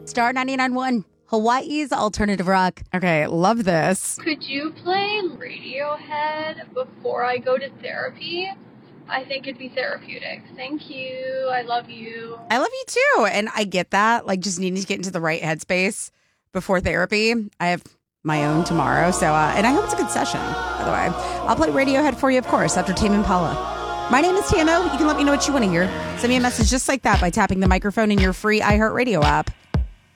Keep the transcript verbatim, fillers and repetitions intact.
Star ninety-nine point one, Hawaii's alternative rock. Okay, love this. Could you play Radiohead before I go to therapy? I think it'd be therapeutic. Thank you. I love you. I love you too. And I get that, like just needing to get into the right headspace before therapy. I have my own tomorrow. So, uh, and I hope it's a good session, by the way. I'll play Radiohead for you, of course, after Tame Impala. My name is Tano. You can let me know what you want to hear. Send me a message just like that by tapping the microphone in your free iHeartRadio app.